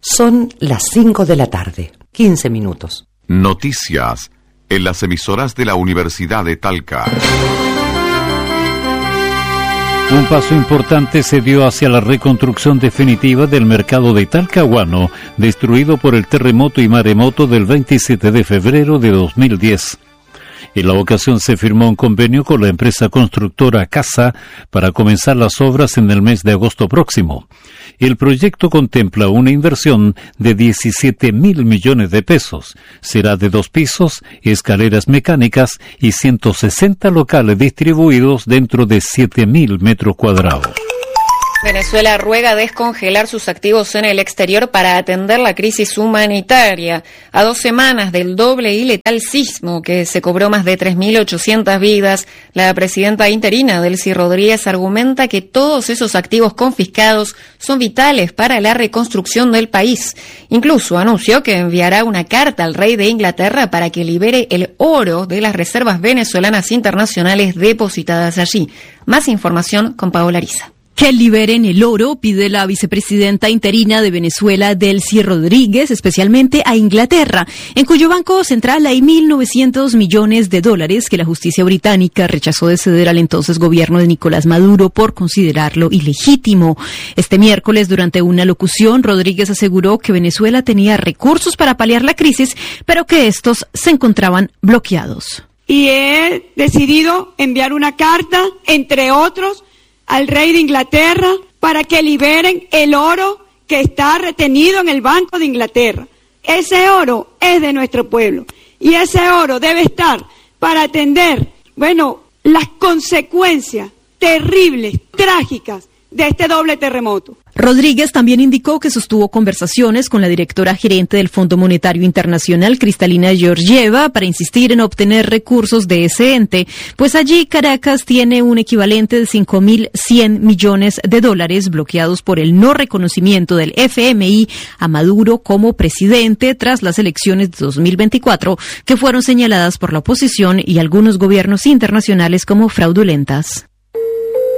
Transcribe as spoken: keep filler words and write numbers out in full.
Son las cinco de la tarde, quince minutos. Noticias en las emisoras de la Universidad de Talca. Un paso importante se dio hacia la reconstrucción definitiva del mercado de Talcahuano, destruido por el terremoto y maremoto del veintisiete de febrero de dos mil diez. En la ocasión se firmó un convenio con la empresa constructora Casa para comenzar las obras en el mes de agosto próximo. El proyecto contempla una inversión de diecisiete mil millones de pesos. Será de dos pisos, escaleras mecánicas y ciento sesenta locales distribuidos dentro de siete mil metros cuadrados. Venezuela ruega descongelar sus activos en el exterior para atender la crisis humanitaria. A dos semanas del doble y letal sismo que se cobró más de tres mil ochocientas vidas, la presidenta interina, Delcy Rodríguez, argumenta que todos esos activos confiscados son vitales para la reconstrucción del país. Incluso anunció que enviará una carta al rey de Inglaterra para que libere el oro de las reservas venezolanas internacionales depositadas allí. Más información con Paola Ariza. Que liberen el oro, pide la vicepresidenta interina de Venezuela, Delcy Rodríguez, especialmente a Inglaterra, en cuyo banco central hay mil novecientos millones de dólares que la justicia británica rechazó de ceder al entonces gobierno de Nicolás Maduro por considerarlo ilegítimo. Este miércoles, durante una locución, Rodríguez aseguró que Venezuela tenía recursos para paliar la crisis, pero que estos se encontraban bloqueados. Y he decidido enviar una carta, entre otros, al rey de Inglaterra para que liberen el oro que está retenido en el Banco de Inglaterra. Ese oro es de nuestro pueblo y ese oro debe estar para atender, bueno, las consecuencias terribles, trágicas de este doble terremoto. Rodríguez también indicó que sostuvo conversaciones con la directora gerente del Fondo Monetario Internacional, Cristalina Georgieva, para insistir en obtener recursos de ese ente, pues allí Caracas tiene un equivalente de cinco mil cien millones de dólares bloqueados por el no reconocimiento del F M I a Maduro como presidente tras las elecciones de dos mil veinticuatro, que fueron señaladas por la oposición y algunos gobiernos internacionales como fraudulentas.